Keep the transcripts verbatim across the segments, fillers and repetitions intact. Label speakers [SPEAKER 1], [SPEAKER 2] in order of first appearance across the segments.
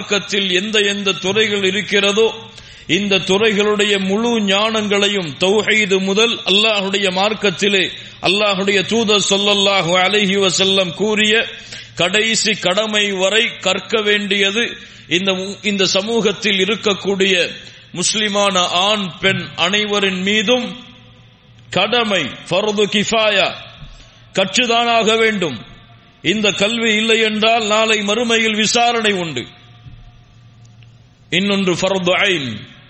[SPEAKER 1] மார்க்கத்தில் எந்த எந்த துறைகள் இருக்கிறதோ இந்த துறைகளுடைய முழு ஞானங்களையும் தௌஹீது முதல் அல்லாஹ்வுடைய மார்க்கத்திலே அல்லாஹ்வுடைய தூதர் ஸல்லல்லாஹு அலைஹி வஸல்லம் கூறிய கடைசி கடமை வரை கற்க வேண்டியது இந்த இந்த சமூகத்தில் இருக்கக்கூடிய முஸ்லிமான ஆண் பெண் அனைவரின் மீதும் கடமை, ஃபர்து கிஃபாயா, கற்றுதானாக வேண்டும். இந்த கல்வி இல்லை என்றால் நாளை மறுமையில் விசாரணை உண்டு. இன்னொன்று ஃபர்து ஐன்,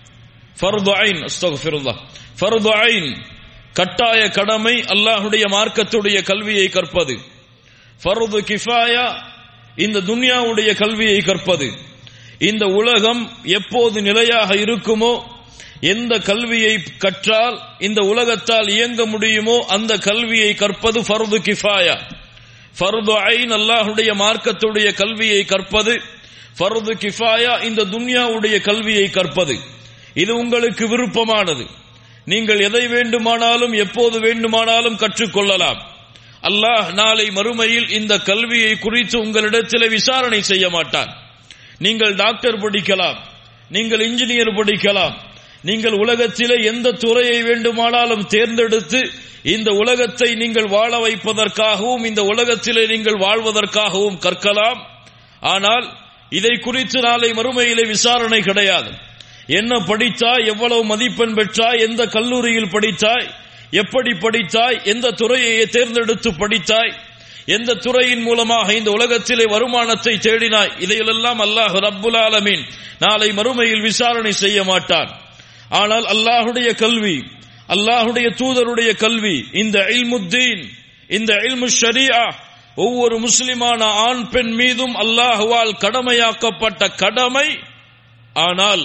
[SPEAKER 1] ஃபர்து ஐன் அஸ்தக்ஃபிருல்லாஹ், ஃபர்து ஐன் கட்டாய கடமை அல்லாஹ்வுடைய மார்க்கத்துடைய கல்வியை கற்பது. ஃபர்து கிஃபாயா இந்த துன்யாவுடைய கல்வியை கற்பது. இந்த உலகம் எப்போது நிலையாக இருக்குமோ, எந்த கல்வியை கற்றால் இந்த உலகத்தால் இயங்க முடியுமோ அந்த கல்வியை கற்பது ஃபர்து கிஃபாயா. ஃபர்து ஐன் அல்லாஹ்வுடைய மார்க்கத்துடைய கல்வியை கற்பது, ஃபர்து கிஃபாயா இந்த துன்யாவுடைய கல்வியை கற்பது. இது உங்களுக்கு விருப்பமானது. நீங்கள் எதை வேண்டுமானாலும் எப்போது வேண்டுமானாலும் கற்றுக்கொள்ளலாம். அல்லாஹ் நாளை மறுமையில் இந்த கல்வியை குறித்து உங்களிடத்தில் விசாரணை செய்ய மாட்டான். நீங்கள் டாக்டர் படிக்கலாம், நீங்கள் இன்ஜினியர் படிக்கலாம், நீங்கள் உலகத்திலே எந்த துறையை வேண்டுமானாலும் தேர்ந்தெடுத்து இந்த உலகத்தை நீங்கள் வாழ வைப்பதற்காகவும் இந்த உலகத்திலே நீங்கள் வாழ்வதற்காகவும் கற்கலாம். ஆனால் இதை குறித்து நாளை மறுமையிலே விசாரணை கிடையாது. என்ன படித்தாய், எவ்வளவு மதிப்பெண் பெற்றாய், எந்த கல்லூரியில் படித்தாய், எப்படி படித்தாய், எந்த துறையை தேர்ந்தெடுத்து படித்தாய், எந்த துறையின் மூலமாக இந்த உலகத்திலே வருமானத்தை தேடினாய், இதையெல்லாம் அல்லாஹ் ரப்புல் ஆலமீன் நாளை மறுமையில் விசாரணை செய்ய மாட்டான். ஆனால் அல்லாஹ்வுடைய கல்வி, அல்லாஹ்வுடைய தூதருடைய கல்வி, இந்த இல்முத்தீன், இந்த இல்மு ஷரீஆ ஒவ்வொரு முஸ்லிமான ஆண் பெண் மீதும் அல்லாஹ்வால் கடமையாக்கப்பட்ட கடமை. ஆனால்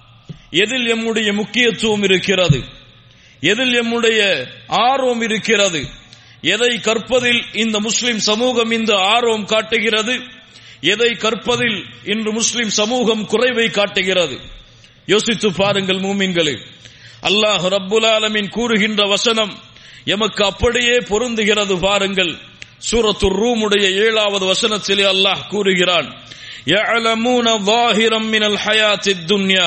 [SPEAKER 1] எதில் எம்முடைய முக்கியத்துவம் இருக்கிறது, எதில் எம்முடைய ஆர்வம் இருக்கிறது, எதை கற்பதில் இந்த முஸ்லிம் சமூகம் இந்த ஆர்வம் காட்டுகிறது, எதை கற்பதில் இன்று முஸ்லிம் சமூகம் குறைவை காட்டுகிறது? யோசித்து பாருங்கள் மூமின்களே. அல்லாஹ் ரப்புல் ஆலமீன் கூறுகின்ற வசனம் எமக்கு அப்படியே பொருந்துகிறது. பாருங்கள், சூரத்துர் ரூமுடைய ஏழாவது வசனத்திலே அல்லாஹ் கூறுகிறான், யஅலமூன ظاهرًا من الحياة الدنيا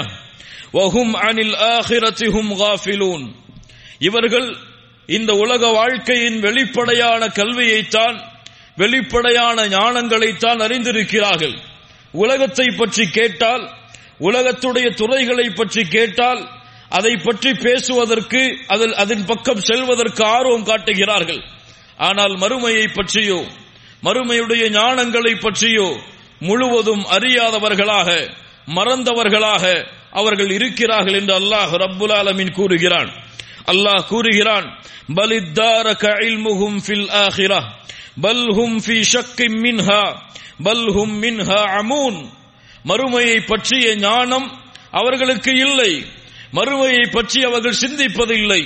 [SPEAKER 1] وهم عن الآخرة هم غافلون. இவர்கள் இந்த உலக வாழ்க்கையின் வெளிப்படையான கல்வியைத்தான், வெளிப்படையான ஞானங்களைத்தான் அறிந்திருக்கிறார்கள். உலகத்தை பற்றி கேட்டால், உலகத்துடைய துறைகளை பற்றி கேட்டால் அதை பற்றி பேசுவதற்கு, அதில் அதன் பக்கம் செல்வதற்கு ஆர்வம் காட்டுகிறார்கள். ஆனால் மறுமையை பற்றியோ மறுமையுடைய ஞானங்களை பற்றியோ முழுவதும் அறியாதவர்களாக, மறந்தவர்களாக அவர்கள் இருக்கிறார்கள் என்று அல்லாஹ் ரப்புல் ஆலமீன் கூறுகிறான். அல்லாஹ் கூறுகிறான், பலித்தாரக இல்முஹும் ஃபில் ஆகிரஹ் பல் ஹும் ஃபீ ஷக்கின் மின்ஹா பல் ஹும் மின்ஹா அமூன். மறுமையை பற்றிய ஞானம் அவர்களுக்கு இல்லை, மறுமையை பற்றி அவர்கள் சிந்திப்பதில்லை,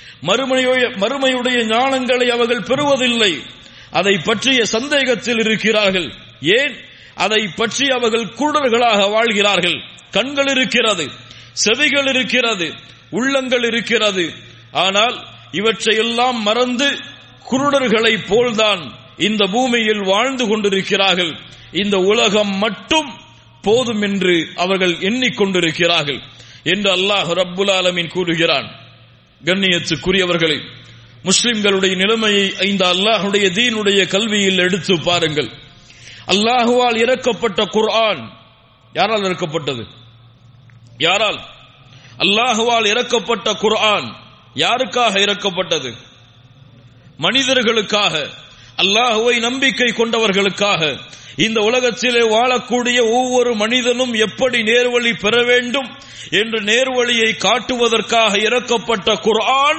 [SPEAKER 1] மறுமையுடைய ஞானங்களை அவர்கள் பெறுவதில்லை, அதை பற்றிய சந்தேகத்தில் இருக்கிறார்கள். ஏன்? அதை பற்றி அவர்கள் குருடர்களாக வாழ்கிறார்கள். கண்கள் இருக்கிறது, செவிகள் இருக்கிறது, உள்ளங்கள் இருக்கிறது, ஆனால் இவற்றையெல்லாம் மறந்து குருடர்களைப் போல்தான் இந்த பூமியில் வாழ்ந்து கொண்டிருக்கிறார்கள். இந்த உலகம் மட்டும் போதும் என்று அவர்கள் எண்ணிக்கொண்டிருக்கிறார்கள் என்று அல்லாஹ் ரப்புல் ஆலமீன் கூறுகிறான். கண்ணியத்துக்குரியவர்களே, முஸ்லிம்களுடைய நிலைமையை இந்த அல்லாஹ்வுடைய தீனுடைய கல்வியில் எடுத்து பாருங்கள். அல்லாஹுவால் இறக்கப்பட்ட குர்ஆன் யாரால் இறக்கப்பட்டது? யாரால்? அல்லாஹுவால் இறக்கப்பட்ட குர்ஆன் யாருக்காக இறக்கப்பட்டது? மனிதர்களுக்காக, அல்லாஹுவை நம்பிக்கை கொண்டவர்களுக்காக. இந்த உலகத்திலே வாழக்கூடிய ஒவ்வொரு மனிதனும் எப்படி நேர்வழி பெற வேண்டும் என்று நேர்வழியை காட்டுவதற்காக இறக்கப்பட்ட குர்ஆன்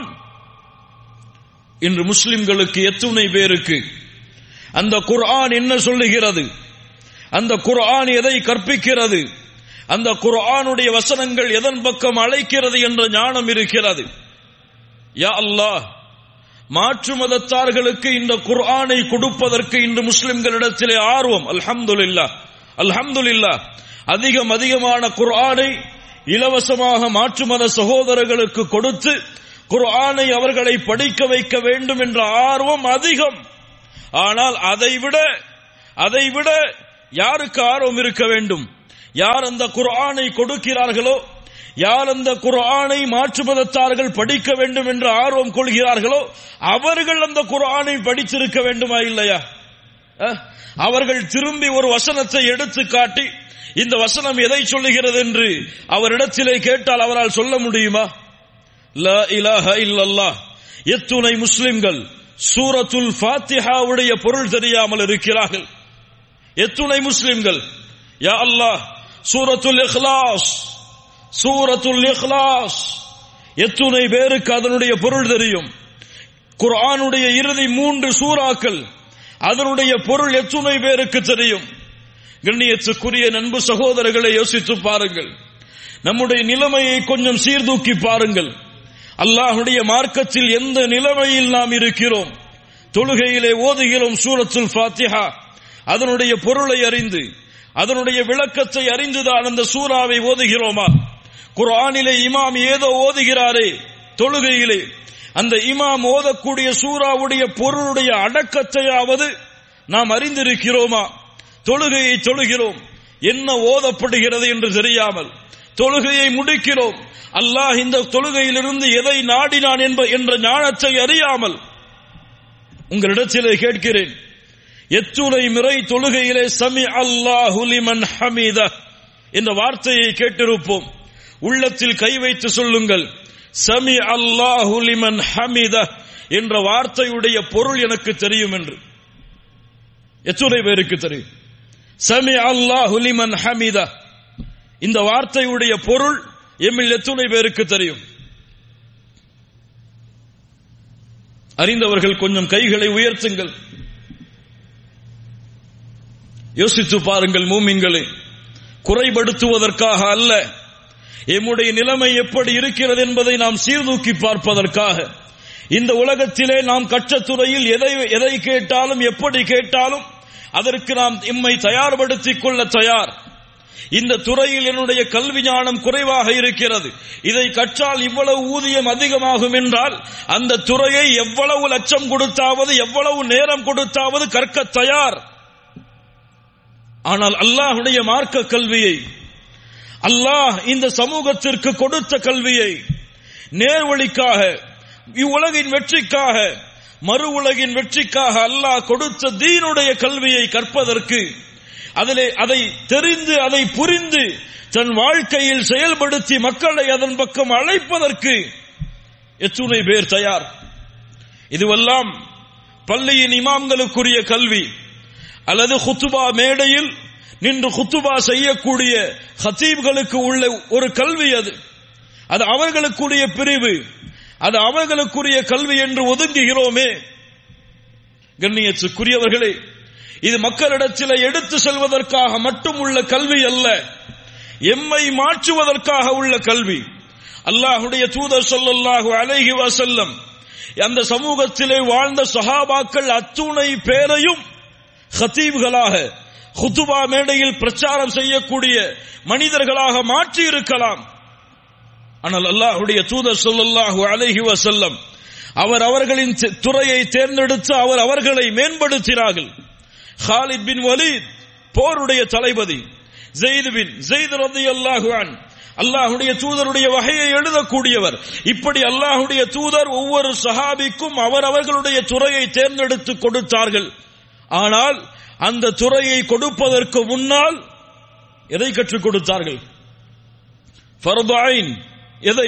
[SPEAKER 1] இன்று முஸ்லிம்களுக்கு எத்துணை பேருக்கு அந்த குர்ஆன் என்ன சொல்லுகிறது, அந்த குர்ஆன் எதை கற்பிக்கிறது, அந்த குர்ஆனுடைய வசனங்கள் எதன் பக்கம் அழைக்கிறது என்ற ஞானம் இருக்கிறது? யா அல்லாஹ், மாற்று மதத்தார்களுக்கு இந்த குர்ஆனை கொடுப்பதற்கு இன்று முஸ்லிம்களிடத்திலே ஆர்வம். அல்ஹம்துலில்லாஹ், அல்ஹம்துலில்லாஹ். அதிகம் அதிகமான குர்ஆனை இலவசமாக மாற்று மத சகோதரர்களுக்கு கொடுத்து குர்ஆனை அவர்களை படிக்க வைக்க வேண்டும் என்ற ஆர்வம் அதிகம். ஆனால் அதைவிட அதைவிட யாருக்கு ஆர்வம் இருக்க வேண்டும்? யார் அந்த குர்ஆனை கொடுக்கிறார்களோ, யார் அந்த குர்ஆனை மாற்று மதத்தார்கள் படிக்க வேண்டும் என்று ஆர்வம் கொள்கிறார்களோ அவர்கள் அந்த குர்ஆனை படித்திருக்க வேண்டுமா இல்லையா? அவர்கள் திரும்பி ஒரு வசனத்தை எடுத்து காட்டி இந்த வசனம் எதை சொல்லுகிறது என்று அவரிடத்திலே கேட்டால் அவரால் சொல்ல முடியுமா? லா இலாஹ இல்லல்லாஹ். எத்துணை முஸ்லிம்கள் சூரத்துல் ஃபாத்திஹாவுடைய பொருள் தெரியாமல் இருக்கிறார்கள். எத்துணை முஸ்லிம்கள் யா அல்லாஹ் சூரத்துல் இக்லாஸ், சூரத்துல் இக்லாஸ் எத்துணை பேருக்கு அதனுடைய பொருள் தெரியும்? குர்ஆனுடைய இறுதி மூன்று சூறாக்கள் அதனுடைய பொருள் எத்துணை பேருக்கு தெரியும்? கண்ணியத்துக்குரிய நண்பு சகோதரர்களை யோசித்து பாருங்கள். நம்முடைய நிலைமையை கொஞ்சம் சீர்தூக்கி பாருங்கள். அல்லாஹ்வுடைய மார்க்கத்தில் எந்த நிலைமையில் நாம் இருக்கிறோம்? தொழுகையிலே ஓதுகிறோம் சூரத்துல் ஃபாத்திஹா, அதனுடைய பொருளை அறிந்து அதனுடைய விளக்கத்தை அறிந்துதான் அந்த சூறாவை ஓதுகிறோமா? குர்ஆனிலே இமாம் ஏதோ ஓதுகிறாரே தொழுகையிலே, அந்த இமாம் ஓதக்கூடிய சூறாவுடைய பொருளுடைய அடக்கத்தையாவது நாம் அறிந்திருக்கிறோமா? தொழுகையை தொழுகிறோம், என்ன ஓதப்படுகிறது என்று தெரியாமல் தொழுகையை முடிக்கிறோம். அல்லாஹ் இந்த தொழுகையிலிருந்து எதை நாடினான் என்ற ஞானத்தை அறியாமல் உங்களிடத்திலே கேட்கிறேன், எத்துணை முறை தொழுகையிலே சமி அல்லாஹு லிமன் ஹமீதா என்ற வார்த்தையை கேட்டிருப்போம். உள்ளத்தில் கை வைத்து சொல்லுங்கள், சமி அல்லாஹு லிமன் ஹமீதா என்ற வார்த்தையுடைய பொருள் எனக்கு தெரியும் என்று. எத்துணை பேருக்கு தெரியும்? சமி அல்லாஹு லிமன் ஹமீதா இந்த வார்த்தையுடைய பொருள் எம்மில் எத்துணை பேருக்கு தெரியும்? அறிந்தவர்கள் கொஞ்சம் கைகளை உயர்த்துங்கள். யோசித்து பாருங்கள் மூமின்களே, குறைபடுத்துவதற்காக அல்ல, எம்முடைய நிலைமை எப்படி இருக்கிறது என்பதை நாம் சீர்தூக்கி பார்ப்பதற்காக. இந்த உலகத்திலே நாம் கற்றத்துறையில் எதை எதை கேட்டாலும் எப்படி கேட்டாலும் அதற்கு நாம் எம்மை தயார்படுத்திக் கொள்ள தயார். இந்த துறையில் என்னுடைய கல்வி ஞானம் குறைவாக இருக்கிறது, இதை கற்றால் இவ்வளவு ஊதியம் அதிகமாகும் என்றால் அந்த துறையை எவ்வளவு லட்சம் கொடுத்தாவது எவ்வளவு நேரம் கொடுத்தாவது கற்க தயார். ஆனால் அல்லாஹ்வுடைய மார்க்க கல்வியை, அல்லாஹ் இந்த சமூகத்திற்கு கொடுத்த கல்வியை நேர்வழிக்காக, இவ்வுலகின் வெற்றிக்காக, மறு உலகின் வெற்றிக்காக அல்லாஹ் கொடுத்த தீனுடைய கல்வியை கற்பதற்கு, அதிலே அதை தெரிந்து அதை புரிந்து தன் வாழ்க்கையில் செயல்படுத்தி மக்களை அதன் பக்கம் அழைப்பதற்கு எத்துணை பேர் தயார்? இதுவெல்லாம் பள்ளியின் இமாம்களுக்குரிய கல்வி அல்லது குத்துபா மேடையில் நின்று குத்துபா செய்யக்கூடிய ஹத்தீப்களுக்கு உள்ள ஒரு கல்வி. அது அது அவர்களுக்குரிய பிரிவு, அது அவர்களுக்குரிய கல்வி என்று ஒதுங்குகிறோமே. கண்ணியத்துக்குரியவர்களே, இது மக்களிடத்தில் எடுத்து செல்வதற்காக மட்டும் உள்ள கல்வி அல்ல, எம்மை மாற்றுவதற்காக உள்ள கல்வி. அல்லாஹ்வுடைய தூதர் ஸல்லல்லாஹு அலைஹி வஸல்லம் அந்த சமூகத்திலே வாழ்ந்த சஹாபாக்கள் அத்துணை பேரையும் ஹத்தீப்களாக, குத்துபா மேடையில் பிரச்சாரம் செய்யக்கூடிய மனிதர்களாக மாற்றி இருக்கலாம். ஆனால் அல்லாஹ்வுடைய தூதர் ஸல்லல்லாஹு அலைஹி வஸல்லம் அவர் அவர்களின் துறையை தேர்ந்தெடுத்து அவர் அவர்களை மேம்படுத்தினார்கள். ஹாலித் பின் வலீத் போருடைய தளபதி, ஸைத் பின் ஸைத் ரலியல்லாஹு அன்ஹு அல்லாஹ்வுடைய தூதருடைய வகையை எழுதக்கூடியவர். இப்படி அல்லாஹ்வுடைய தூதர் ஒவ்வொரு சஹாபிக்கும் அவர் அவர்களுடைய துறையை தேர்ந்தெடுத்து கொடுத்தார்கள். ஆனால் அந்த துறையை கொடுப்பதற்கு முன்னால் எதை கற்றுக் கொடுத்தார்கள்? ஃபர்து ஐன். எதை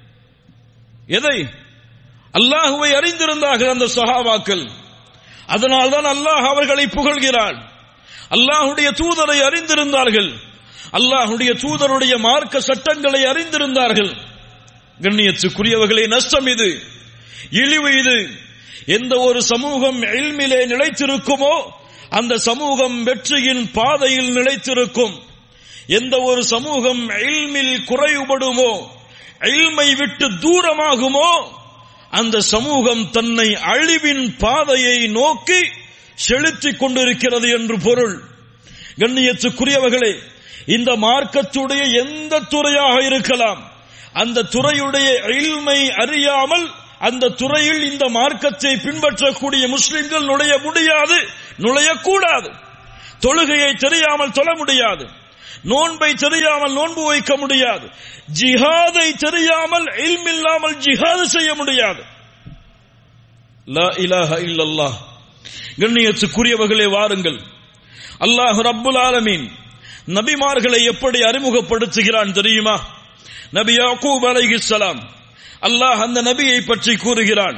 [SPEAKER 1] எதை அல்லாஹ்வை அறிந்திருந்தார்கள் அந்த சஹாபாக்கள். அதனால்தான் அல்லாஹ் அவர்களை புகழ்கிறான். அல்லாஹ்வுடைய தூதரை அறிந்திருந்தார்கள், அல்லாஹ்வுடைய தூதருடைய மார்க்க சட்டங்களை அறிந்திருந்தார்கள். கண்ணியத்துக்குரியவர்களே, நஷ்டம் இது, இழிவு இது. எந்த ஒரு சமூகம் இல்மிலே நிலைத்திருக்குமோ அந்த சமூகம் வெற்றியின் பாதையில் நிலைத்திருக்கும். எந்த ஒரு சமூகம் இல்மில் குறைபடுமோ, இல்மை விட்டு தூரமாகுமோ, அந்த சமூகம் தன்னை அழிவின் பாதையை நோக்கி செலுத்திக் கொண்டிருக்கிறது என்று பொருள். கண்ணியத்துக்குரியவர்களே, இந்த மார்க்கத்துடைய எந்த துறையாக இருக்கலாம், அந்த துறையுடைய இல்மை அறியாமல் அந்த துறையில் இந்த மார்க்கத்தை பின்பற்றக்கூடிய முஸ்லிம்கள் நுழைய முடியாது, நுழையக்கூடாது. தொழுகையை தெரியாமல் தொழ முடியாது, நோன்பை தெரியாமல் நோன்பு வைக்க முடியாது. ஜிஹாதை தெரியாமல் இல்ம் இல்லாமல் ஜிஹாது செய்ய முடியாது. லா இலாஹ இல்லல்லாஹ். கண்ணியத்துக்குரியவர்களே, வாருங்கள், அல்லாஹ் ரப்புல் ஆலமீன் நபிமார்களை எப்படி அறிமுகப்படுத்துகிறான் தெரியுமா? நபி யாக்கூப் அலைஹிஸ்ஸலாம், அல்லாஹ் அந்த நபியை பற்றி கூறுகிறான்,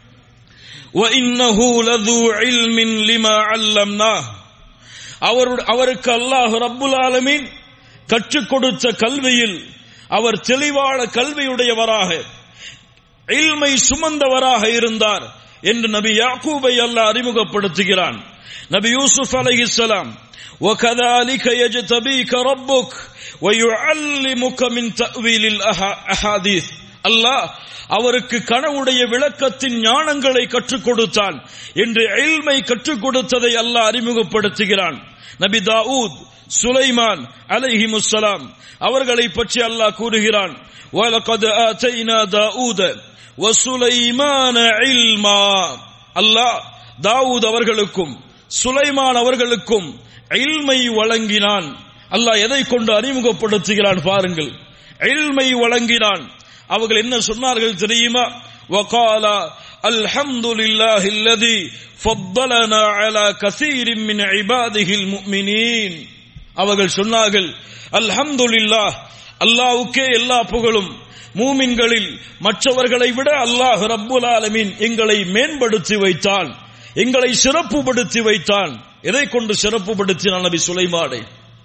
[SPEAKER 1] وَإِنَّهُ لَذُو عِلْمٍ لِمَا عَلَّمْنَاهُ. அவருக்கு அல்லாஹ் ரப்புல் ஆலமீன் கற்றுக் கொடுத்த கல்வியில் அவர் தெளிவான கல்வியுடையவராக, இல்மை சுமந்தவராக இருந்தார் என்று நபி யாக்கூபை அல்லாஹ் அறிமுகப்படுத்துகிறான். நபி யூசுப் அலைஹிஸ்ஸலாம், وَكَذَلِكَ يَجْتَبِيكَ رَبُّكَ وَيُعَلِّمُكَ مِنْ تَأْوِيلِ الْأَحَادِيثِ. அல்லாஹ் அவருக்கு கனவுடைய விளக்கத்தின் ஞானங்களை கற்றுக் கொடுத்தான் என்று இல்மை கற்றுக் கொடுத்ததை அல்லாஹ் அறிமுகப்படுத்துகிறான். நபி தாவூத், சுலைமான் அலைஹிமுஸ்ஸலாம் அவர்களை பற்றி அல்லாஹ் கூறுகிறான், وَلَقَدْ آتَيْنَا دَاوُودَ وَسُلَيْمَانَ عِلْمًا. அல்லாஹ் தாவூத் அவர்களுக்கும் சுலைமான் அவர்களுக்கும் இல்மை வழங்கினான். அல்லாஹ் எதை கொண்டு அறிமுகப்படுத்துகிறான் பாருங்கள், இல்மை வழங்கினான். அவர்கள் என்ன சொன்னார்கள் தெரியுமா? وَقَالَ الْحَمْدُ لِلَّهِ الَّذِي فَضَّلَنَا عَلَى كَثِيرٍ مِنْ عِبَادِهِ الْمُؤْمِنِينَ. அவர்கள் சொன்னார்கள், அல்ஹம்துலில்லாஹ், அல்லாஹ்வுக்கே எல்லா புகழும், மூமின்களில் மற்றவர்களை விட அல்லாஹ் ரப்புல் ஆலமீன் எங்களை மேம்படுத்தி வைத்தான், எங்களை சிறப்புப்படுத்தி வைத்தான். எதை கொண்டு சிறப்புப்படுத்தினான் நபி சுலைமானை?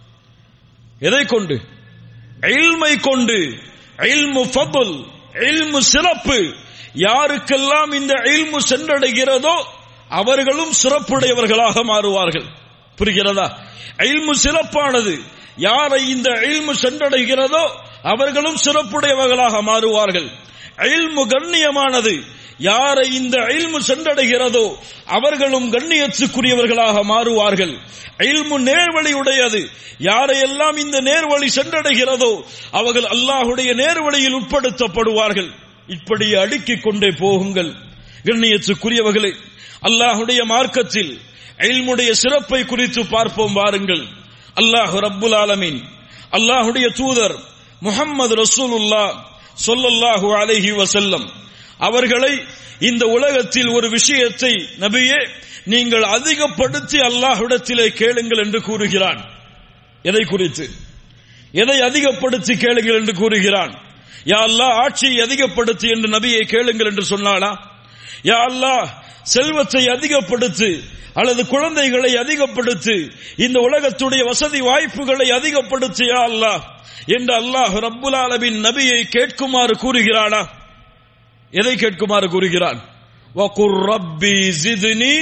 [SPEAKER 1] எதை கொண்டு? இல்மை கொண்டு. இல்மு ஃபضல், இல்மு சிறப்பு. யாருக்கெல்லாம் இந்த இல்மு சென்றடைகிறதோ அவர்களும் சிறப்புடையவர்களாக மாறுவார்கள். புரிகிறதா? இல்மு சிறப்பானது. யாரை இந்த இல்மு சென்றடைகிறதோ அவர்களும் சிறப்புடையவர்களாக மாறுவார்கள். இல்மு கண்ணியமானது. யாரை இந்த இல்மு சென்றடைகிறதோ அவர்களும் கண்ணியத்துக்குரியவர்களாக மாறுவார்கள். இல்மு நேர்வழியுடையது. யாரையெல்லாம் இந்த நேர்வழி சென்றடைகிறதோ அவர்கள் அல்லாஹுடைய நேர்வழியில் உட்படுத்தப்படுவார்கள். இப்படி அடுக்கிக் கொண்டே போகுங்கள். கண்ணியத்துக்குரியவர்களே, அல்லாஹுடைய மார்க்கத்தில் இல்முடைய சிறப்பை குறித்து பார்ப்போம் வாருங்கள். அல்லாஹ் ரப்புல் ஆலமீன் அல்லாஹுடைய தூதர் முஹம்மது ரசூலுல்லாஹ் ஸல்லல்லாஹு அலைஹி வஸல்லம் அவர்களை இந்த உலகத்தில் ஒரு விஷயத்தை, நபியே நீங்கள் அதிகப்படுத்தி அல்லாஹ்விடத்திலே கேளுங்கள் என்று கூறுகிறான். எதை குறித்து? எதை அதிகப்படுத்தி கேளுங்கள் என்று கூறுகிறான்? யா அல்லாஹ் ஆட்சியை அதிகப்படுத்தி என்று நபியை கேளுங்கள் என்று சொன்னானா? யா அல்லாஹ் செல்வத்தை அதிகப்படுத்து அல்லது குழந்தைகளை அதிகப்படுத்து, இந்த உலகத்துடைய வசதி வாய்ப்புகளை அதிகப்படுத்து யா அல்லாஹ் என்று அல்லாஹ் ரப்புல் ஆலமீன் நபியை கேட்குமாறு கூறுகிறானா? எதை கேட்குமாறு கூறுகிறான்? வகுர் ரப்பி ஜித்னி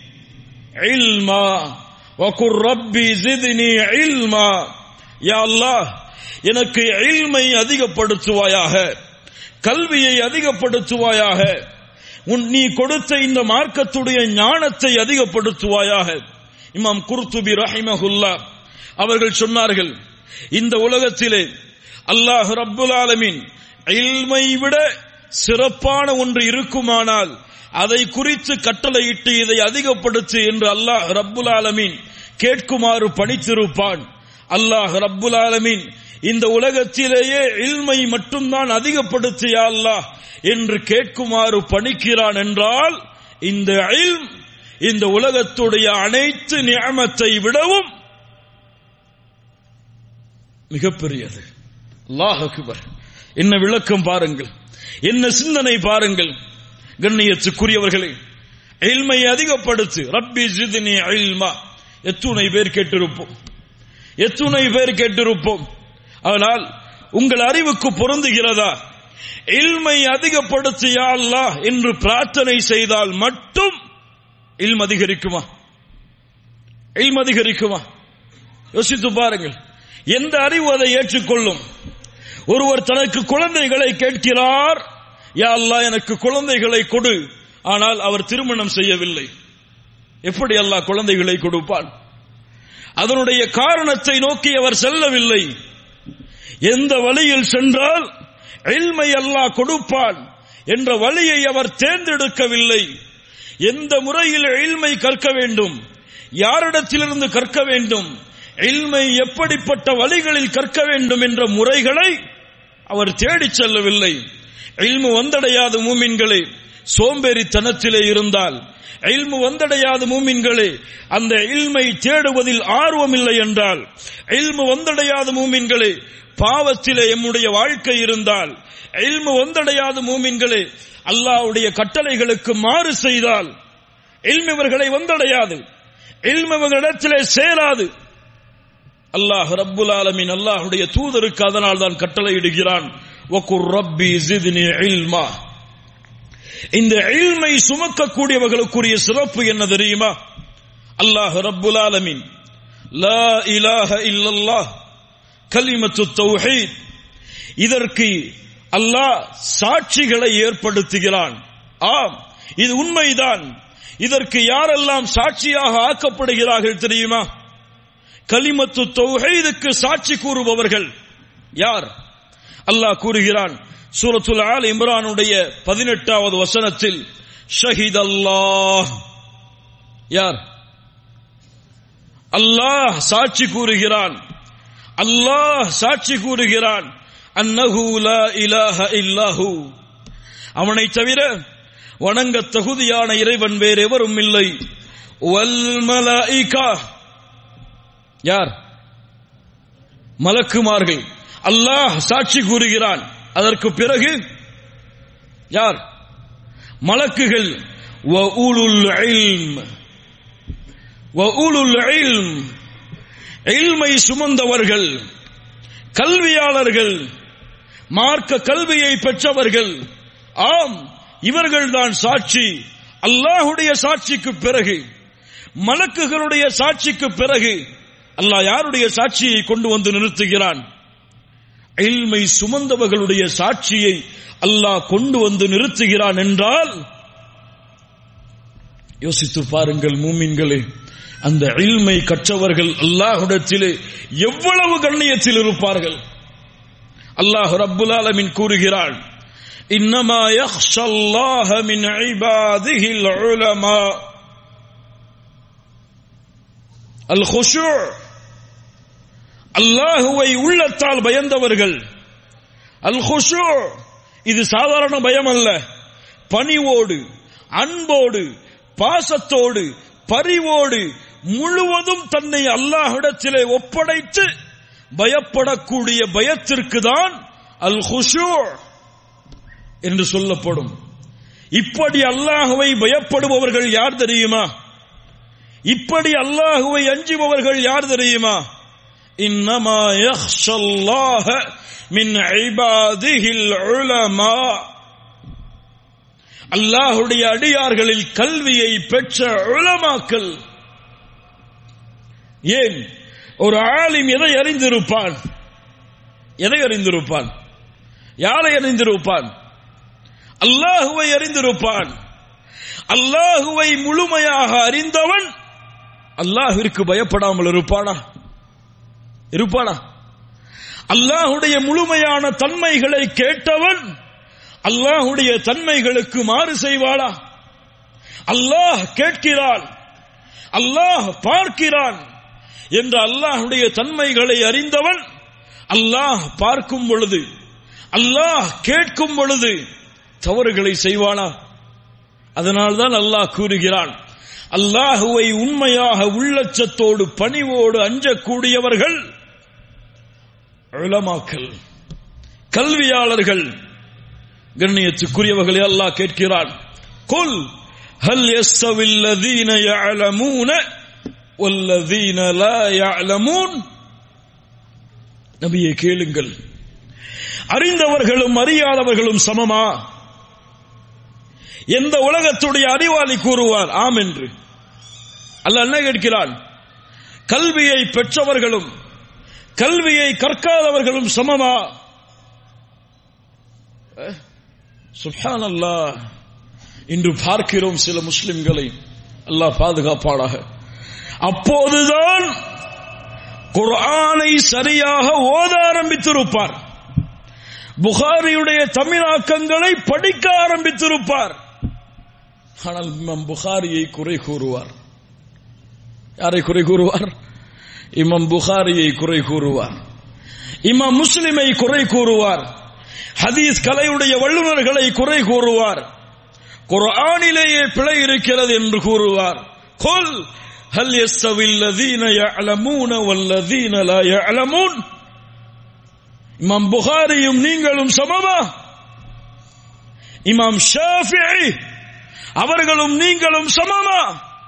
[SPEAKER 1] இல்மா, வகுர் ரப்பி ஜித்னி இல்மா. யா அல்லாஹ் எனக்கு இல்மை அதிகப்படுத்துவாயாக, கல்வியை அதிகப்படுத்துவாயாக, உன் நீ கொடுத்த இந்த மார்க்கத்துடைய ஞானத்தை அதிகப்படுத்துவாயாக. இமாம் குர்துபி ரஹிமஹுல்லாஹ் அவர்கள் சொன்னார்கள், இந்த உலகத்திலே அல்லாஹ் ரப்புல் ஆலமீன் இல்மை விட சிறப்பான ஒன்று இருக்குமானால் அதை குறித்து கட்டளையிட்டு இதை அதிகப்படுத்து என்று அல்லாஹ் ரப்புல் ஆலமீன் கேட்குமாறு பணித்திருப்பான். அல்லாஹ் ரப்புல் ஆலமீன் இந்த உலகத்திலேயே இல்மை மட்டும்தான் அதிகப்படுத்திய அல்லாஹ் என்று கேட்குமாறு பணிக்கிறான் என்றால் இந்த இல்ம் இந்த உலகத்துடைய அனைத்து நிஅமத்தை விடவும் மிகப்பெரியது. அல்லாஹ் அக்பர். என்ன விளக்கம் பாருங்கள், என்ன சிந்தனை பாருங்கள். கண்ணியத்துக்குரியவர்களே, இல்மை அதிகப்படுத்து, ரப்பி ஜித்னி இல்மா. எத்துணை பேர் கேட்டிருப்போம், எத்துணை பேர் கேட்டிருப்போம். ஆனால் உங்கள் அறிவுக்கு பொருந்துகிறதா? இல்மை அதிகப்படுத்து யா அல்லாஹ் என்று பிரார்த்தனை செய்தால் மட்டும் இல்ம் அதிகரிக்குமா? இல்ம் அதிகரிக்குமா? யோசித்து பாருங்கள். எந்த அறிவு அதை ஏற்றுக்கொள்ளும்? ஒருவர் தனக்கு குழந்தைகளை கேட்கிறார், யா அல்லாஹ் எனக்கு குழந்தைகளை கொடு, ஆனால் அவர் திருமணம் செய்யவில்லை. எப்படி அல்லாஹ் குழந்தைகளை கொடுப்பான்? அதனுடைய காரணத்தை நோக்கி அவர் செல்லவில்லை. எந்த வழியில் சென்றால் இல்மை அல்லாஹ் கொடுப்பான் என்ற வழியை அவர் தேர்ந்தெடுக்கவில்லை. எந்த முறையில் இல்மை கற்க வேண்டும், யாரிடத்திலிருந்து கற்க வேண்டும், இல்மை எப்படிப்பட்ட வழிகளில் கற்க வேண்டும் என்ற முறைகளை அவர் தேடிச் செல்லவில்லை. இல்மு வந்தடையாத மூமின்களே, சோம்பேறித்தனத்திலே இருந்தால், இல்மு வந்தடையாத மூமின்களே, அந்த இல்மை தேடுவதில் ஆர்வம் இல்லை என்றால், இல்மு வந்தடையாத மூமின்களே, பாவத்திலே எம்முடைய வாழ்க்கை இருந்தால், இல்மு வந்தடையாத மூமின்களே, அல்லாஹ்வுடைய கட்டளைகளுக்கு மாறு செய்தால், இல்மு இவர்களை வந்தடையாது, இல்மு இவர்களிடத்திலே சேராது. அல்லாஹ் ரப்புல் ஆலமீன் அல்லாஹ்வுடைய தூதருக்கு அதனால் தான் கட்டளையிடுகிறான், வகுர் ரப்பி ஜித்னி இல்மா. இந்த இல்மை சுமக்கக்கூடியவர்களுக்குரிய சிறப்பு என்ன தெரியுமா? அல்லாஹ் ரப்புல் ஆலமீன் லா இலாஹ இல்லல்லாஹ் கலிமத்து தௌஹீத், இதற்கு அல்லாஹ் சாட்சிகளை ஏற்படுத்துகிறான். ஆம், இது உண்மைதான். இதற்கு யாரெல்லாம் சாட்சியாக ஆக்கப்படுகிறார்கள் தெரியுமா? கலிமத்து தௌஹீதுக்கு சாட்சி கூறுபவர்கள் யார்? அல்லாஹ் கூறுகிறான் சூரத்துல் ஆல் இம்ரானுடைய பதினெட்டாவது வசனத்தில், ஷஹிதல்லாஹ். யார்? அல்லாஹ் சாட்சி கூறுகிறான். அல்லாஹ் சாட்சி கூறுகிறான், அன்னஹு லா இலாஹ இல்லாஹு, அவனை தவிர வணங்க தகுதியான இறைவன் வேறு எவரும் இல்லை. வல் மலாயிகா, யார்? மலக்குமார்கள். அல்லாஹ் சாட்சி கூறுகிறான். அதற்கு பிறகு யார்? மலக்குகள். வ உலுல் இல்ம், வ உலுல் இல்ம், இல்மை சுமந்தவர்கள், கல்வியாளர்கள், மார்க்க கல்வியை பெற்றவர்கள். ஆம், இவர்கள்தான் சாட்சி. அல்லாஹ்வுடைய சாட்சிக்கு பிறகு, மலக்குகளுடைய சாட்சிக்கு பிறகு அல்லாஹ் யாருடைய சாட்சியை கொண்டு வந்து நிறுத்துகிறான்? இல்மை சுமந்தவர்களுடைய சாட்சியை அல்லாஹ் கொண்டு வந்து நிறுத்துகிறான் என்றால், யோசித்து பாருங்கள் மூமின்களே, அந்த இல்மை கற்றவர்கள் அல்லாஹ்விடத்திலே எவ்வளவு கண்ணியத்தில் இருப்பார்கள். அல்லாஹ் ரப்புல் ஆலமீன் கூறுகிறான், இன்னமா யக்ஷல்லாஹ மின் இபாதிஹில் உலமா. அல் குஷூ, அல்லாஹுவை உள்ளத்தால் பயந்தவர்கள். அல் குஷூ, இது சாதாரண பயம் அல்ல. பணிவோடு, அன்போடு, பாசத்தோடு, பரிவோடு, முழுவதும் தன்னை அல்லாஹ்விடத்திலே ஒப்படைத்து பயப்படக்கூடிய பயத்திற்கு தான் அல் குஷூ என்று சொல்லப்படும். இப்படி அல்லாஹுவை பயப்படுபவர்கள் யார் தெரியுமா? இப்படி அல்லாஹுவை அஞ்சுபவர்கள் யார் தெரியுமா? இன்னமா யக்ஷல்லாஹ மின் இபாதிஹில் உலமா, அல்லாஹ்வுடைய அடியார்களில் கல்வியை பெற்ற உலமாக்கள். ஏன்? ஒரு ஆலிம் எதை அறிந்திருப்பான்? எதை அறிந்திருப்பான்? யாரை அறிந்திருப்பான்? அல்லாஹுவை அறிந்திருப்பான். அல்லாஹுவை முழுமையாக அறிந்தவன் அல்லாஹ்விற்கு பயப்படாமல் இருப்பானா? இருப்பானா? அல்லாஹுடைய முழுமையான தன்மைகளை கேட்டவன் அல்லாஹுடைய தன்மைகளுக்கு மாறு செய்வானா? அல்லாஹ் கேட்கிறான், அல்லாஹ் பார்க்கிறான் என்ற அல்லாஹுடைய தன்மைகளை அறிந்தவன் அல்லாஹ் பார்க்கும் பொழுது, அல்லாஹ் கேட்கும் பொழுது தவறுகளை செய்வானா? அதனால்தான் அல்லாஹ் கூறுகிறான், அல்லாஹுவை உண்மையாக உள்ளச்சத்தோடு பணிவோடு அஞ்சக்கூடியவர்கள் உலமாக்கள், கல்வியாளர்கள். கண்ணியத்துக்குரியவர்களே, அல்லாஹ் கேட்கிறான், குல் ஹல் யஸ்தவில் லதீன யஅலமூன வல்லதீன லா யஅலமூன். நபியே கேளுங்கள், அறிந்தவர்களும் அறியாதவர்களும் சமமா? எந்த உலகத்துடைய அறிவாளி கூறுவார் ஆம் என்று? அல்லாஹ் என்ன கேட்கிறான்? கல்வியை பெற்றவர்களும் கல்வியை கற்காதவர்களும் சமமா? சுப்ஹானல்லாஹ். இன்று பார்க்கிறோம் சில முஸ்லிம்களை, அல்லாஹ் பாதுகாப்பானாக. அப்போதுதான் குர்ஆனை சரியாக ஓத ஆரம்பித்திருப்பார், புகாரியுடைய தமிழாக்கங்களை படிக்க ஆரம்பித்திருப்பார். ஆனால் இமாம் புகாரியை குறை கூறுவார். யாரை குறை கூறுவார்? இமாம் புகாரியை குறை கூறுவார், இமாம் முஸ்லிமை குறை கூறுவார், ஹதீஸ் கலையுடைய வல்லுநர்களை குறை கூறுவார், குர்ஆனிலேயே பிழை இருக்கிறது என்று கூறுவார். குல் ஹல் யஸ்தவில் லதீன யஅலமூன வல்லதீன லா யஅலமூன். இமாம் புகாரியும் நீங்களும் சமமா? இமாம் ஷாஃபிஈ அவர்களும் நீங்களும் சமமா?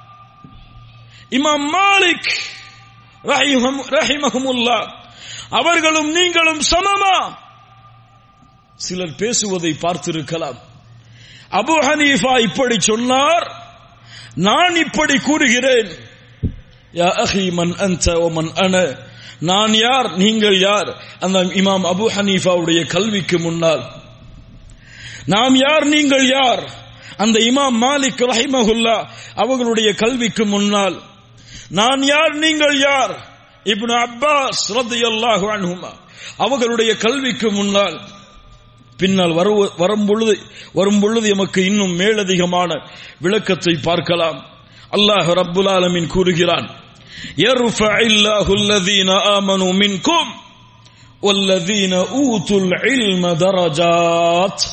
[SPEAKER 1] இமாம் மாலிக் ரஹிமஹுமுல்லாஹ் அவர்களும் நீங்களும் சமமா? சிலர் பேசுவதை பார்த்திருக்கலாம். அபூ ஹனீஃபா இப்படி சொன்னார், நான் இப்படி கூறுகிறேன். யா அஹி மன் அன்த வ மன் அன. நான் யார், நீங்கள் யார்? அந்த இமாம் அபூ ஹனீஃபாவுடைய கல்விக்கு முன்னால் நாம் யார், நீங்கள் யார்? அந்த இமாம் மாலிக் ரஹிமஹுல்லாஹ் அவர்களுடைய கல்விக்கு முன்னால் நான் யார், நீங்கள் யார்? இப்னு அப்பாஸ் ரலியல்லாஹு அன்ஹுமா அவர்களுடைய கல்விக்கு முன்னால் பின்னால் வரும் பொழுது வரும் பொழுது எமக்கு இன்னும் மேலதிகமான விளக்கத்தை பார்க்கலாம். அல்லாஹ் ரப்புல் ஆலமீன் கூறுகிறான், யர்ஃபஇல்லாஹு அல்லதீன ஆமனூ மின்கும் வல்லதீன ஊதுல் இல்ம தரஜாத்.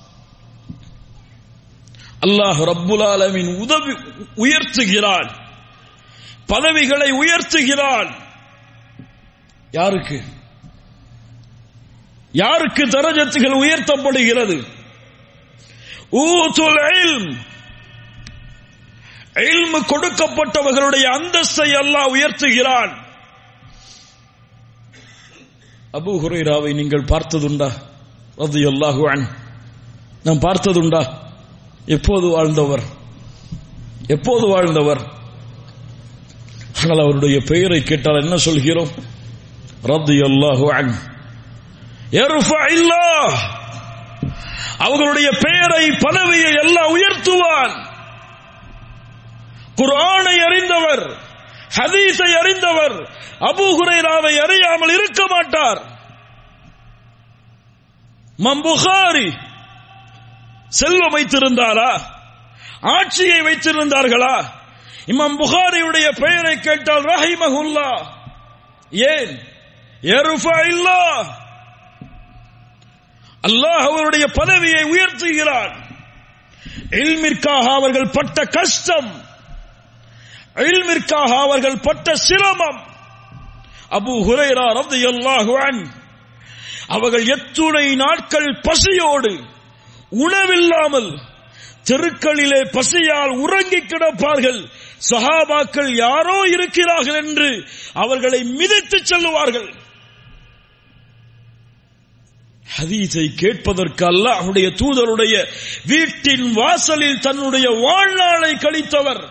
[SPEAKER 1] அல்லாஹ் ரப்புல் ஆலமீன் உதவி உயர்த்துகிறான், பதவிகளை உயர்த்துகிறான். யாருக்கு யாருக்கு தரஜத்துகள் உயர்த்தப்படுகிறது? ஊதுல் இல்ம், இல்ம் கொடுக்கப்பட்டவர்களுடைய அந்தஸ்தை அல்லாஹ் உயர்த்துகிறான். அபூ ஹுரைராவை நீங்கள் பார்த்ததுண்டா? ரலியல்லாஹு அன்ஹு நாம் பார்த்ததுண்டா? எப்போது வாழ்ந்தவர், எப்போது வாழ்ந்தவர்? ஆனால் அவருடைய பெயரை கேட்டால் என்ன சொல்கிறோம்? ரலியல்லாஹு அன்ஹு. யர்ஃபஇல்லாஹ், அவர்களுடைய பெயரை பதவியை அல்லாஹ் உயர்த்துவான். குர்ஆனை அறிந்தவர், ஹதீஸை அறிந்தவர் அபூ ஹுரைராவை அறியாமல் இருக்க மாட்டார். இமாம் புகாரி செல்வம் வைத்திருந்தாரா? ஆட்சியை வைத்திருந்தார்களா? இமாம் புகாரியுடைய பெயரை கேட்டால் ரஹிமஹுல்லாஹ். ஏன்? யர்ஃபஇல்லாஹ், அல்லாஹ் அவருடைய பதவியை உயர்த்துகிறான். இல்மிற்காக அவர்கள் பட்ட கஷ்டம், இல்மிற்காக அவர்கள் பட்ட சிரமம். அபூ ஹுரைரா ரலியல்லாஹு அன்ஹு அவர்கள் எத்துணை நாட்கள் பசியோடு உணவில்லாமல் தெருக்களிலே பசியால் உறங்கி கிடப்பார்கள். சஹாபாக்கள் யாரோ இருக்கிறார்கள் என்று அவர்களை மிதித்து செல்லுவார்கள். ஹதீஸை கேட்பதற்கு அல்லாஹ்வுடைய தூதருடைய வீட்டின் வாசலில் தன்னுடைய வாழ்நாளை கழித்தவர்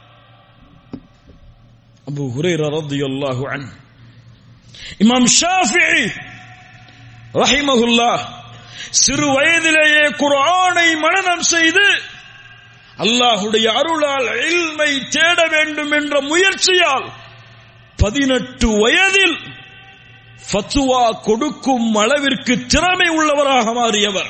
[SPEAKER 1] அபூ ஹுரைரா ரலியல்லாஹு அன்ஹு. இமாம் ஷாஃபிஈ ரஹிமஹுல்லாஹ் சிறு வயதிலேயே குர்ஆனை மனனம் செய்து அல்லாஹ்வுடைய அருளால் இல்மை தேட வேண்டும் என்ற முயற்சியால் பதினெட்டு வயதில் ஃபத்வா கொடுக்கும் அளவிற்கு திறமை உள்ளவராக மாறியவர்.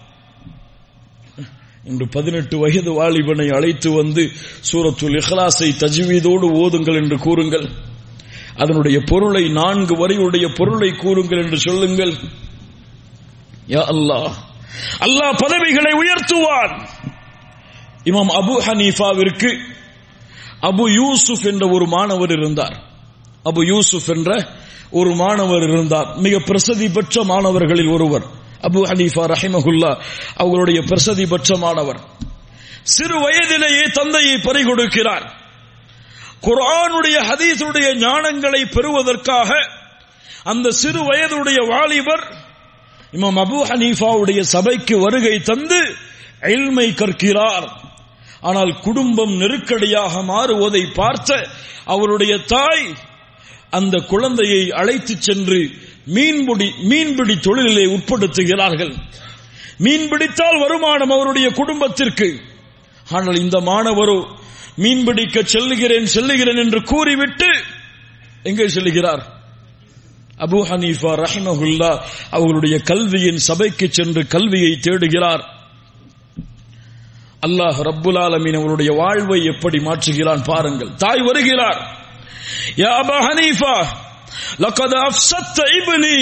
[SPEAKER 1] இன்று பதினெட்டு வயது வாலிபனை அழைத்து வந்து சூரத்துல் இக்லாஸை தஜ்வீதோடு ஓதுங்கள் என்று கூறுங்கள், அதனுடைய பொருளை நான்கு வரியுடைய பொருளை கூறுங்கள் என்று சொல்லுங்கள். யா அல்லாஹ், அல்லாஹ் பதவிகளை உயர்த்துவான். இமாம் அபூ ஹனீஃபாவிற்கு அபு யூசுப் என்ற ஒரு மாணவர் இருந்தார். அபு யூசுப் என்ற ஒரு மாணவர் இருந்தார். மிக பிரசித்தி பெற்ற மாணவர்களில் ஒருவர் அபூ ஹனீஃபா ரஹிமஹுல்லாஹ் அவர்களுடைய பிரசித்தி பெற்ற மாணவர். சிறு வயதிலேயே தந்தையை பறிகொடுக்கிறார். குர்ஆனுடைய ஹதீஸுடைய ஞானங்களை பெறுவதற்காக அந்த சிறு வயதுடைய வாலிபர் இமாம் அபூ ஹனீஃபாவுடைய சபைக்கு வருகை தந்து இல்மை கற்கிறார். ஆனால் குடும்பம் நெருக்கடியாக மாறுவதை பார்த்த அவருடைய தாய் அந்த குழந்தையை அழைத்து சென்று மீன்பிடி மீன்பிடி தொழிலை உட்படுத்துகிறார்கள். மீன்பிடித்தால் வருமானம் அவருடைய குடும்பத்திற்கு. ஆனால் இந்த மாணவரோ மீன்பிடிக்க செல்லுகிறேன் செல்லுகிறேன் என்று கூறிவிட்டு எங்கே செல்லுகிறார்? அபூ ஹனீஃபா ரஹிமஹுல்லாஹ் அவர்களுடைய கல்வியின் சபைக்கு சென்று கல்வியை தேடுகிறார். அல்லாஹ் ரப்புல் ஆலமீன் அவருடைய வாழ்வை எப்படி மாற்றுகிறான் பாருங்கள். தாய் வருகிறார், யா அபா ஹனீஃபா லகத் அஃப்ஸத்த இப்னி,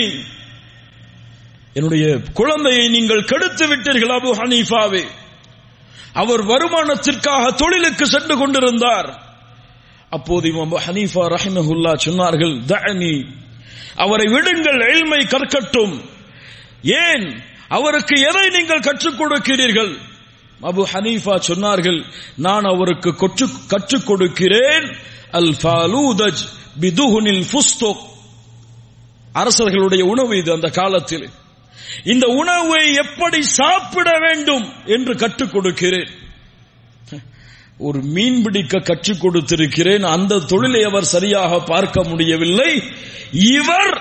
[SPEAKER 1] என்னுடைய குழந்தையை நீங்கள் கெடுத்து விட்டீர்கள் அபு ஹனீஃபாவே. அவர் வருமானத்திற்காக தொழிலுக்கு சென்று கொண்டிருந்தார். அப்போது இமாம் ஹனீஃபா ரஹிமஹுல்லா சொன்னார்கள், தஅனி, அவரை விடுங்கள், இல்மை கற்கட்டும். ஏன் அவருக்கு எதை நீங்கள் கற்றுக் கொடுக்கிறீர்கள்? அபு ஹனீஃபா சொன்னார்கள், நான் அவருக்கு கற்றுக் கொடுக்கிறேன் அல் ஃபாலூதஜ் பிதுஹுனில் ஃபுஸ்துக். அரசர்களுடைய உணவு இது அந்த காலத்தில். இந்த உணவை எப்படி சாப்பிட வேண்டும் என்று கற்றுக் கொடுக்கிறேன். ஒரு மீன் பிடிக்க கற்றுக் கொடுத்திருக்கிறேன். அந்த தொழிலை அவர் சரியாக பார்க்க முடியவில்லை. இவர்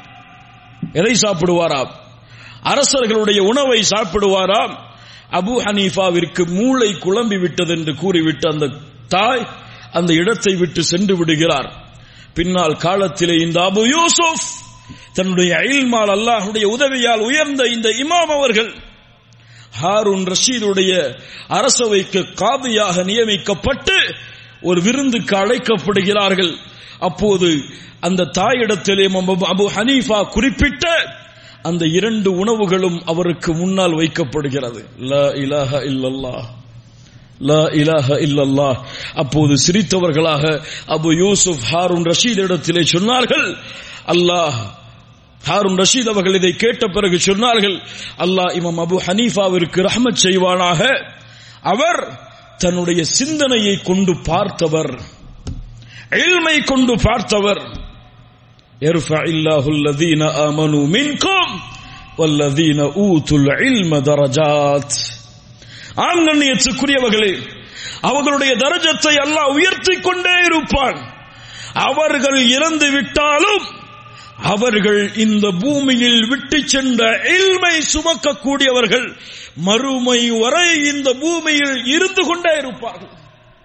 [SPEAKER 1] எதை சாப்பிடுவாராம்? அரசர்களுடைய உணவை சாப்பிடுவாராம். அபு ஹனீஃபாவிற்கு மூளை குழம்பி விட்டது என்று கூறிவிட்டு அந்த தாய் அந்த இடத்தை விட்டு சென்று விடுகிறார். பின்னால் காலத்திலே இந்த அபு யூசுப் தன்னுடைய இல்மால் அல்லாஹ்வுடைய உதவியால் உயர்ந்த இந்த இமாம் அவர்கள் ஹாரூன் ரஷீதுடைய அரசவைக்கு காதியாக நியமிக்கப்பட்டு ஒரு விருந்துக்கு அழைக்கப்படுகிறார்கள். அப்போது அந்த தாயிடத்திலே அபு ஹனீஃபா குறிப்பிட்ட அந்த இரண்டு உணவுகளும் அவருக்கு முன்னால் வைக்கப்படுகிறது. லா இலாஹ இல்லல்லாஹ், லா இலாஹ இல்லல்லாஹ். அப்போது சிரித்தவர்களாக அபு யூசுப் ஹாரூன் ரஷீத் இடத்திலே சொன்னார்கள், அல்லாஹ், ஹாரூன் ரஷீத் அவர்கள் இதை கேட்ட பிறகு சொன்னார்கள், அல்லாஹ் இமாம் அபு ஹனீஃபாவிற்கு ரஹ்மத் செய்வானாக. அவர் தன்னுடைய சிந்தனையை கொண்டு பார்த்தவர், இல்மை கொண்டு பார்த்தவர். யர்ஃபஇல்லாஹு அல்லதீன ஆமனூ மின்கும் வல்லதீன ஊதுல் இல்ம தரஜாத். ஆங்கண்ணியத்துக்குரியவர்களே, அவர்களுடைய தரஜத்தை அல்லாஹ் உயர்த்திக் கொண்டே இருப்பான். அவர்கள் இறந்து விட்டாலும் அவர்கள் இந்த பூமியில் விட்டு சென்ற இல்மை சுமக்கக்கூடியவர்கள் மறுமை வரை இந்த பூமியில் இருந்து கொண்டே இருப்பார்கள்.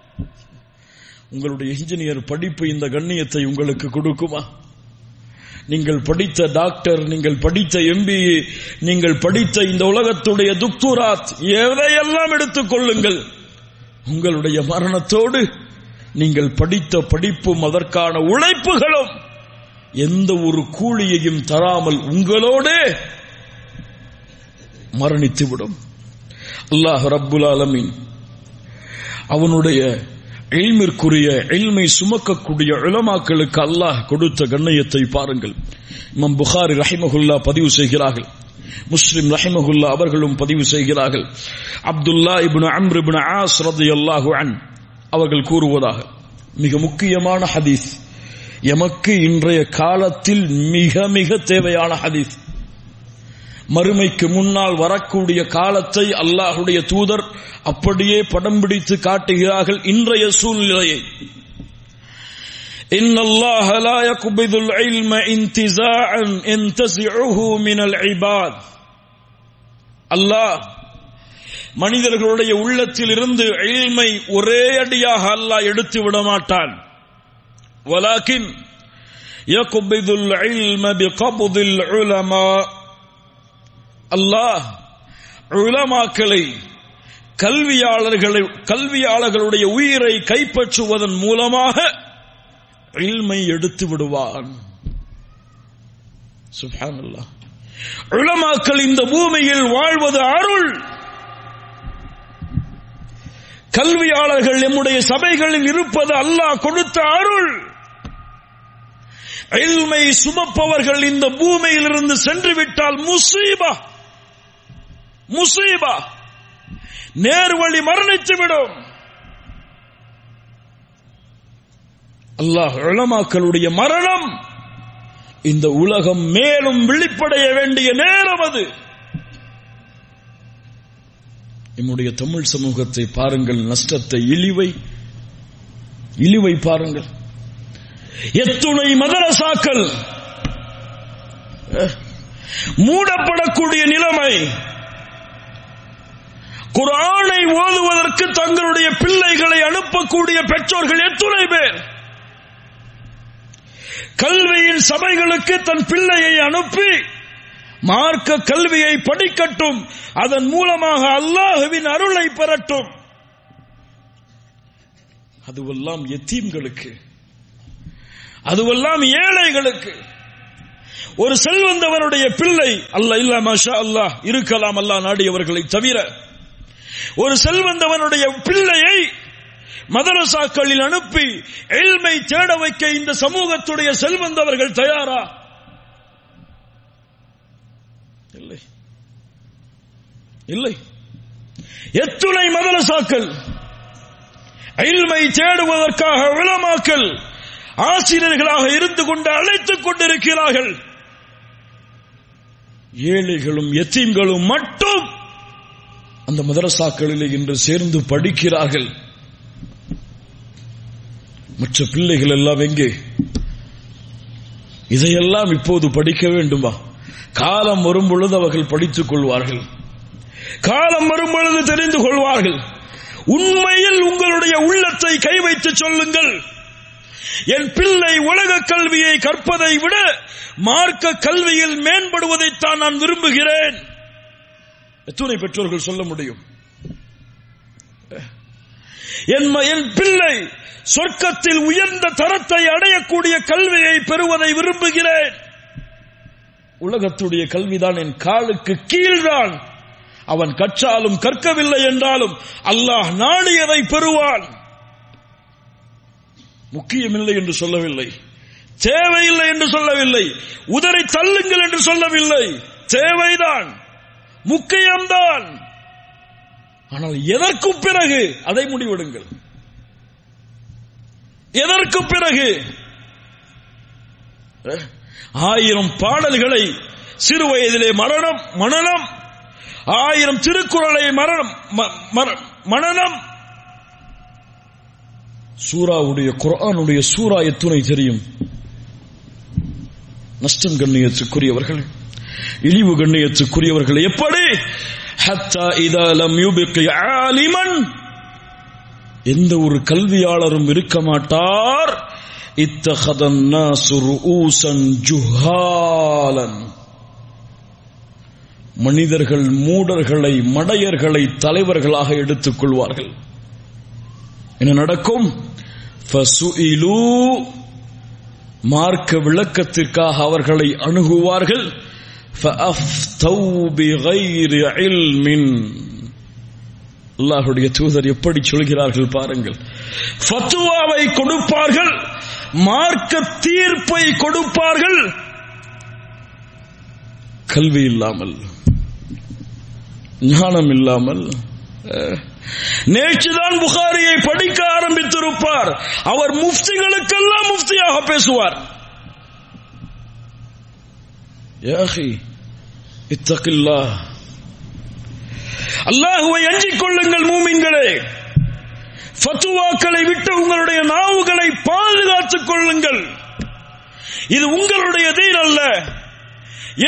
[SPEAKER 1] உங்களுடைய இன்ஜினியர் படிப்பு இந்த கண்ணியத்தை உங்களுக்கு கொடுக்குமா? நீங்கள் படித்த டாக்டர், நீங்கள் படித்த எம்பிஏ, நீங்கள் படித்த இந்த உலகத்துடைய துக்துராத், எதையெல்லாம் எடுத்துக் கொள்ளுங்கள், உங்களுடைய மரணத்தோடு நீங்கள் படித்த படிப்பும் அதற்கான உழைப்புகளும் எந்த ஒரு கூலியையும் தராமல் உங்களோடே மரணித்துவிடும். அல்லாஹ் ரப்புல் ஆலமீன் அவனுடைய இல்மிற்குரிய இல்மை சுமக்கக்கூடிய உலமாக்களுக்கு அல்லாஹ் கொடுத்த கண்ணியத்தை பாருங்கள். இமாம் புகாரி ரஹிமஹுல்லா பதிவு செய்கிறார்கள், முஸ்லிம் ரஹிமஹுல்லா அவர்களும் பதிவு செய்கிறார்கள். அப்துல்லா இப்னு அம்ர் இப்னு ஆஸ் ரலியல்லாஹு அன்ஹு அவர்கள் கூறுவதாக, மிக முக்கியமான ஹதீஸ், எமக்கு இன்றைய காலத்தில் மிக மிக தேவையான ஹதீஸ். மறுமைக்கு முன்னால் வரக்கூடிய காலத்தை அல்லாஹ்வுடைய தூதர் அப்படியே படம் பிடித்து காட்டுகிறார்கள். இன்றைய சூழ்நிலையை, இன்னல்லாஹ லா யக்பிதுல் இல்ம இன்திஸாஅன் யன்தஸிஉஹு மினல் இபாத். அல்லாஹ் மனிதர்களுடைய உள்ளத்தில் இருந்து இல்மை ஒரே அடியாக அல்லாஹ் எடுத்து விட மாட்டான். வலாக்கின் யக்பிதுல் இல்ம பிகப்தில் உலமா. அல்லாஹ் உலமாக்களை, கல்வியாளர்களை, கல்வியாளர்களுடைய உயிரை கைப்பற்றுவதன் மூலமாக இல்மை எடுத்து விடுவான். சுப்ஹானல்லாஹ். உலமாக்கள் இந்த பூமியில் வாழ்வது அருள். கல்வியாளர்கள் நம்முடைய சபைகளில் இருப்பது அல்லாஹ் கொடுத்த அருள். இல்மை சுமப்பவர்கள் இந்த பூமியில் இருந்து சென்று விட்டால் முசீபா, முசீபா, நேர்வழி மரணித்துவிடும். அல்லாஹ் உலமாக்களுடைய மரணம் இந்த உலகம் மேலும் விழிப்படைய வேண்டிய நேரம் அது. நம்முடைய தமிழ் சமூகத்தை பாருங்கள், நஷ்டத்தை, இழிவை, இழிவை பாருங்கள். எத்துணை மதரசாக்கள் மூடப்படக்கூடிய நிலைமை. குர்ஆனை ஓதுவதற்கு தங்களுடைய பிள்ளைகளை அனுப்பக்கூடிய பெற்றோர்கள் எத்துணை பேர். கல்வியின் சபைகளுக்கு தன் பிள்ளையை அனுப்பி மார்க்க கல்வியை படிக்கட்டும், அதன் மூலமாக அல்லாஹ்வின் அருளை பெறட்டும். அதுவெல்லாம் யத்தீம்களுக்கு. அதுவெல்லாம் ஏழைகளுக்கு. ஒரு செல்வந்தவனுடைய பிள்ளை அல்ல இல்ல மாஷா அல்லாஹ் இருக்கலாம் அல்லாஹ் நாடியவர்களை தவிர, ஒரு செல்வந்தவனுடைய பிள்ளையை மதரசாக்களில் அனுப்பி இல்மை தேட வைக்க இந்த சமூகத்துடைய செல்வந்தவர்கள் தயாரா? இல்லை இல்லை. எத்துணை மதரசாக்கள் இல்மை தேடுவதற்காக உலமாக்கள் ஆசிரியர்களாக இருந்து கொண்டு அழைத்துக் கொண்டிருக்கிறார்கள். ஏழைகளும் யத்தீம்களும் மட்டும் அந்த மதரசாக்களில் இன்று சேர்ந்து படிக்கிறார்கள். மற்ற பிள்ளைகள் எல்லாம் எங்கே? இதையெல்லாம் இப்போது படிக்க வேண்டுமா? காலம் வரும் பொழுது அவர்கள் படித்துக் கொள்வார்கள். காலம் வரும் பொழுது தெரிந்து கொள்வார்கள். உண்மையில் உங்களுடைய உள்ளத்தை கை வைத்து சொல்லுங்கள், என் பிள்ளை உலக கல்வியை கற்பதை விட மார்க்க கல்வியில் மேம்படுவதைத்தான் நான் விரும்புகிறேன். எத்தனை பெற்றோர்கள் சொல்ல முடியும்? என் பிள்ளை சொர்க்கத்தில் உயர்ந்த தரத்தை அடையக்கூடிய கல்வியை பெறுவதை விரும்புகிறேன். உலகத்துடைய கல்விதான் என் காலுக்கு கீழ்தான். அவன் கற்றாலும் கற்கவில்லை என்றாலும் அல்லாஹ் நாடியதை பெறுவான். முக்கியமில்லை என்று சொல்லவில்லை, தேவையில்லை என்று சொல்லவில்லை, உதரை தள்ளுங்கள் என்று சொல்லவில்லை. தேவைதான், முக்கியம்தான். ஆனால் எதற்கு பிறகு அதை முடிவெடுங்கள். எதற்கு பிறகு? ஆயிரம் பாடல்களை சிறு வயதிலே மரணம் மனனம், ஆயிரம் திருக்குறளை மரணம் மனனம். சூராவுடைய குர்ஆனுடைய சூரா எத்துணை தெரியும்? நஷ்டம் கண்ணியத்துக்குரியவர்கள், இழிவு கண்ணியத்துக்குரியவர்கள். எப்படி? ஹத்தா இதா லம் யுபகி ஆலிமன், எந்த ஒரு கல்வியாளரும் இருக்க மாட்டார். இத்தஹதன் நாஸு ரூஸன் ஜுஹாலன், மனிதர்கள் மூடர்களை மடையர்களை தலைவர்களாக எடுத்துக் கொள்வார்கள். என்ன நடக்கும்? ஃபசுஇலு, மார்க்க விளக்கத்திற்காக அவர்களை அணுகுவார்கள். ஃபஅஃப்தௌ பிகைரி இல்மின், அல்லாஹ்வுடைய தூதர் எப்படி சொல்கிறார்கள் பாருங்கள். ஃபத்வாவை கொடுப்பார்கள், மார்க்க தீர்ப்பை கொடுப்பார்கள், கல்வி இல்லாமல், ஞானம் இல்லாமல். நேற்றுதான் புகாரியை படிக்க ஆரம்பித்திருப்பார். அவர் முஃப்திகளுக்கெல்லாம் முஃப்தியாக பேசுவார். யா அஹி இத்தகில்லாஹ், அல்லாஹ்வை அஞ்சிக் கொள்ளுங்கள் மூமின்களே. ஃபத்வாக்களை விட்டு உங்களுடைய நாவுகளை பாதுகாத்துக் கொள்ளுங்கள். இது உங்களுடைய தீன் அல்ல.